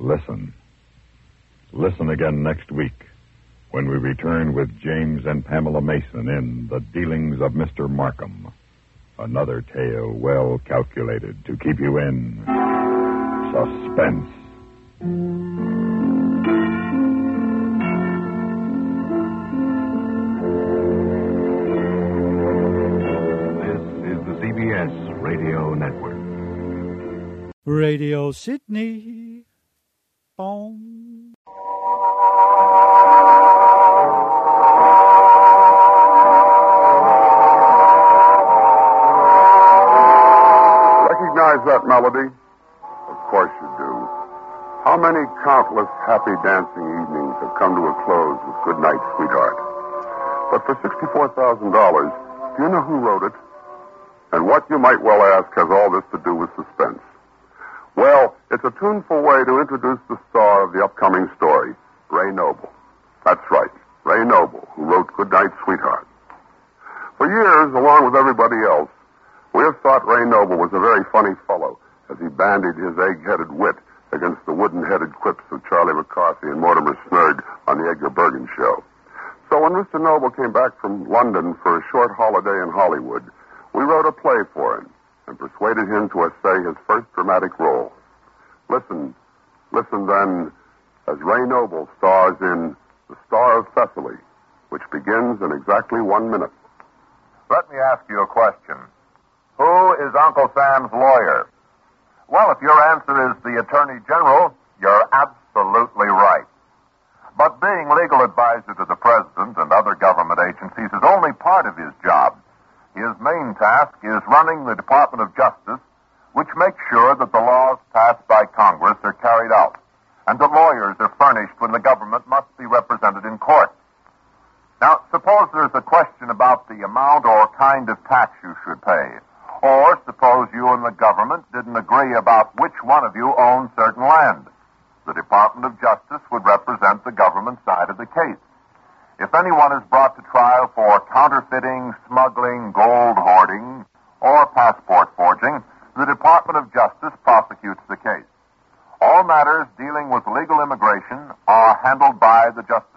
Listen. Listen again next week when we return with James and Pamela Mason in The Dealings of Mr. Markham. Another tale well calculated to keep you in suspense. This is the CBS Radio Network. Radio Sydney. Boom. Recognize that melody? Of course you do. How many countless happy dancing evenings have come to a close with Good Night, Sweetheart? But for $64,000, do you know who wrote it? And what, you might well ask, has all this to do with suspense? Well, it's a tuneful way to introduce the star of the upcoming story, Ray Noble. That's right, Ray Noble, who wrote Good Night, Sweetheart. For years, along with everybody else, we have thought Ray Noble was a very funny fellow as he bandied his egg-headed wit against the wooden-headed quips of Charlie McCarthy and Mortimer Snurg on the Edgar Bergen show. So when Mr. Noble came back from London for a short holiday in Hollywood, we wrote a play for him and persuaded him to essay his first dramatic role. Listen then, as Ray Noble stars in The Star of Thessaly, which begins in exactly 1 minute. Let me ask you a question. Who is Uncle Sam's lawyer? Well, if your answer is the Attorney General, you're absolutely right. But being legal advisor to the President and other government agencies is only part of his job. His main task is running the Department of Justice, which makes sure that the laws passed by Congress are carried out, and that lawyers are furnished when the government must be represented in court. Now, suppose there's a question about the amount or kind of tax you should pay. Or suppose you and the government didn't agree about which one of you owned certain land. The Department of Justice would represent the government side of the case. If anyone is brought to trial for counterfeiting, smuggling, gold hoarding, or passport forging, the Department of Justice prosecutes the case. All matters dealing with legal immigration are handled by the Justice